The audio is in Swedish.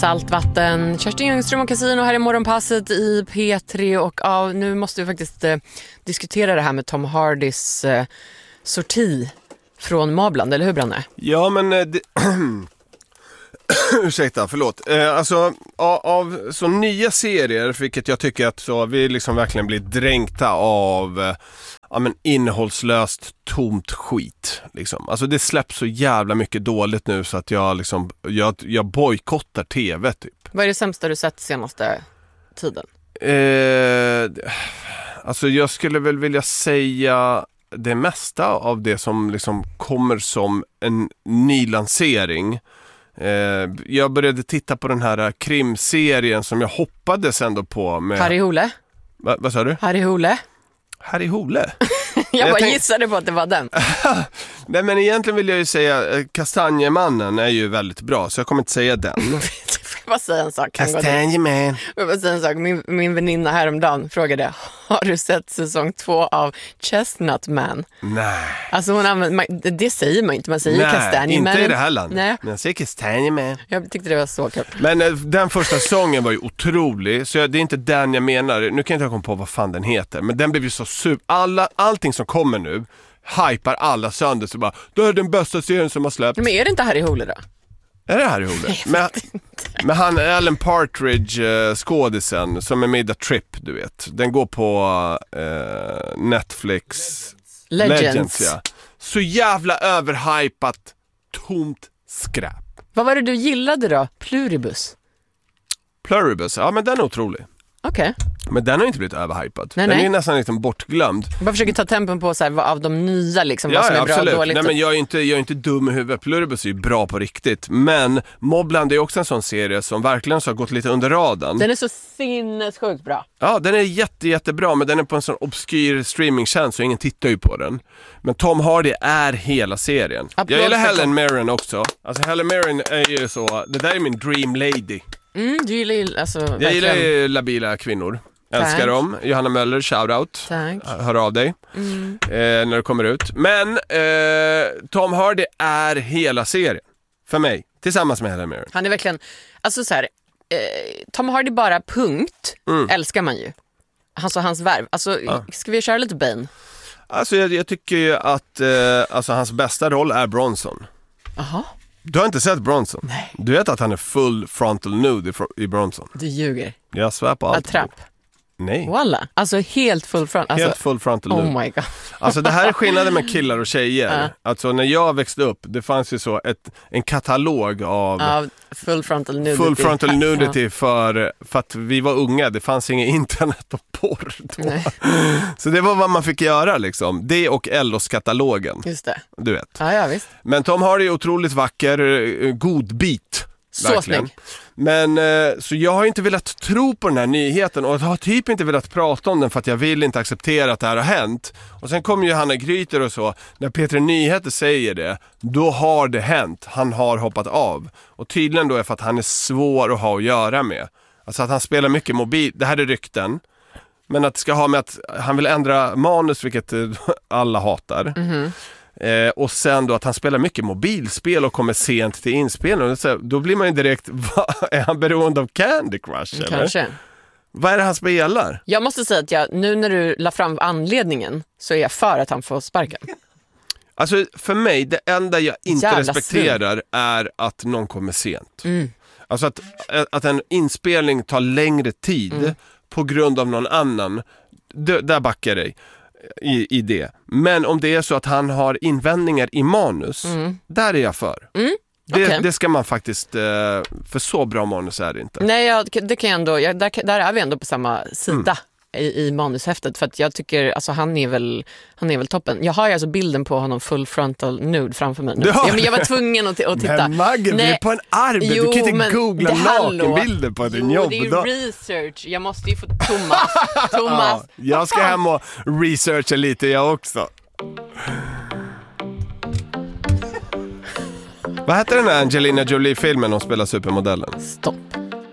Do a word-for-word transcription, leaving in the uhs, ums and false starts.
Saltvatten, Kerstin Ljungström och Casino här i Morgonpasset i P tre. Och ja, nu måste vi faktiskt eh, diskutera det här med Tom Hardys eh, sorti från Mobland, eller hur Branne? Ja, men eh, det... ursäkta, förlåt. Eh, alltså av, av så nya serier, vilket jag tycker att så vi liksom verkligen blir dränkta av eh, ja, men innehållslöst tomt skit liksom. Alltså det släpps så jävla mycket dåligt nu så att jag liksom jag, jag bojkottar tv typ. Vad är det sämsta du sett senaste tiden? Eh, alltså jag skulle väl vilja säga det mesta av det som liksom kommer som en ny lansering. Eh, jag började titta på den här krimserien som jag hoppades ändå på med... Harry Hole? Va, vad sa du? Harry Hole? Harry Hole? jag, jag bara tänk... gissade på att det var den. Nej, men egentligen vill jag ju säga Kastanjemannen är ju väldigt bra, så jag kommer inte säga den. Får jag bara säga en sak? Kastanjeman. Får jag bara säga en sak? Min, min väninna häromdagen frågade, har du sett säsong två av Chestnut Man? Nej. Alltså hon använder, det säger man inte, man säger Kastanjeman. Nej, inte i det här landet. Nej. Men jag säger Kastanjeman. Jag tyckte det var så kul. Men äh, den första säsongen var ju otrolig, så jag, det är inte den jag menar. Nu kan jag inte komma på vad fan den heter, men den blev ju så super. Alla, allting som kommer nu hypar alla sönder, så bara, det är den bästa serien som har släppts. Men är det inte Harry Hole då? Är det Harry Hole? Men, men han Alan Partridge uh, skådisen som är med i The Trip, du vet. Den går på uh, Netflix Legends. Legends, ja. Så jävla överhypat tomt skräp. Vad var det du gillade då? Pluribus? Pluribus, ja men den är otrolig. Okej. Okay. Men den har inte blivit överhypad. Nej, den nej. är nästan liksom bortglömd. Jag bara försöker ta tempen på så här, vad av de nya liksom, ja, vad som ja, är bra absolut. och dåligt. Nej, men jag är inte, jag är inte dum i huvudet. Pluribus är ju bra på riktigt. Men Mobland är också en sån serie som verkligen så har gått lite under radarn. Den är så sinnessjukt bra. Ja, den är jätte, jättebra, men den är på en sån obskyr streamingtjänst så ingen tittar ju på den. Men Tom Hardy är hela serien. Applåd. Jag gillar Helen Mirren också. Alltså Helen Mirren är ju så, det där är min dream lady. Mm, du gillar ju alltså Jag verkligen. gillar ju labila kvinnor. Älskar Tack. dem. Johanna Möller, shoutout. Tack. Hör av dig mm. eh, när det kommer ut. Men eh, Tom Hardy är hela serien för mig, tillsammans med Helen Mirren. Han är verkligen, alltså så här, eh, Tom Hardy bara punkt, mm. älskar man ju. Alltså hans värv. Alltså, ja. Ska vi köra lite Bane? Alltså jag, jag tycker ju att eh, alltså, hans bästa roll är Bronson. Aha. Du har inte sett Bronson? Nej. Du vet att han är full frontal nude i, i Bronson? Du ljuger. Jag svär på allt. Attrapp. Nej. Walla. Alltså helt full front. Alltså, helt full frontal nude. Oh my god. Alltså det här är skillnaden med killar och tjejer. Uh. Alltså när jag växte upp, det fanns ju så ett, en katalog av uh, full frontal nudity, full frontal nudity uh. för, för att vi var unga. Det fanns inget internet och porr då. Så det var vad man fick göra liksom. Det och Ellos-katalogen. Just det. Du vet. Ja, ja, visst. Men Tom Hardy är otroligt vacker, god bit. Så verkligen. snygg. Men så jag har inte velat tro på den här nyheten och har typ inte velat prata om den för att jag vill inte acceptera att det här har hänt. Och sen kommer ju Hanna Gryter och så, när Peter Nyheter säger det, då har det hänt. Han har hoppat av. Och tydligen då är för att han är svår att ha att göra med. Alltså att han spelar mycket mobil, det här är rykten. Men att det ska ha med att han vill ändra manus, vilket alla hatar. Mm-hmm. Eh, och sen då att han spelar mycket mobilspel och kommer sent till inspelning. Så då blir man ju direkt, va, är han beroende av Candy Crush? Eller? Kanske. Vad är det han spelar? Jag måste säga att jag, nu när du la fram anledningen så är jag för att han får sparken. Alltså för mig, det enda jag inte Jävla respekterar svin. är att någon kommer sent. Mm. Alltså att, att en inspelning tar längre tid mm. på grund av någon annan. D- där backar jag dig. I, i det. Men om det är så att han har invändningar i manus, mm. där är jag för. Mm. Det, okay. det ska man faktiskt, för så bra manus är det inte. Nej, jag, det kan jag ändå, jag, där, där är vi ändå på samma sida mm. i, i manushäftet. För att jag tycker, alltså han är väl han är väl toppen. Jag har ju alltså bilden på honom full frontal nude framför mig nu. Ja, men jag var tvungen att, t- att titta. Men Magge, vi är på en arbete. Du kan inte googla nakenbilder på din jo, jobb. det är ju research. Jag måste ju få Thomas. Thomas. Ja, jag ska hem och researcha lite jag också. Vad heter den här Angelina Jolie-filmen hon spelar supermodellen? Stopp.